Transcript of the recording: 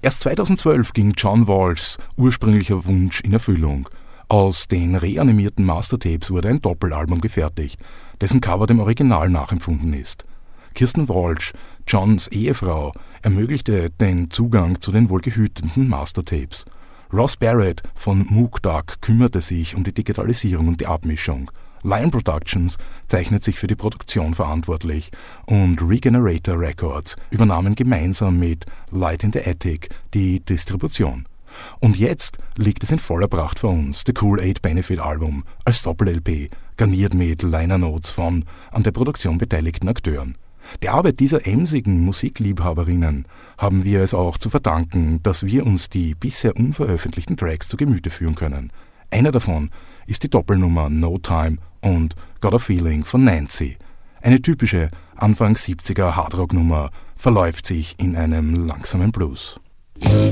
Erst 2012 ging John Walshs ursprünglicher Wunsch in Erfüllung. Aus den reanimierten Mastertapes wurde ein Doppelalbum gefertigt, dessen Cover dem Original nachempfunden ist. Kirsten Walsh, Johns Ehefrau, ermöglichte den Zugang zu den wohlgehüteten Mastertapes. Ross Barrett von Moog Dog kümmerte sich um die Digitalisierung und die Abmischung. Lion Productions zeichnet sich für die Produktion verantwortlich und Regenerator Records übernahmen gemeinsam mit Light in the Attic die Distribution. Und jetzt liegt es in voller Pracht vor uns, The Cool 8 Benefit Album als Doppel-LP, garniert mit Liner Notes von an der Produktion beteiligten Akteuren. Der Arbeit dieser emsigen Musikliebhaberinnen haben wir es auch zu verdanken, dass wir uns die bisher unveröffentlichten Tracks zu Gemüte führen können. Einer davon ist die Doppelnummer No Time und Got a Feeling von Nancy. Eine typische Anfang 70er Hardrock-Nummer verläuft sich in einem langsamen Blues.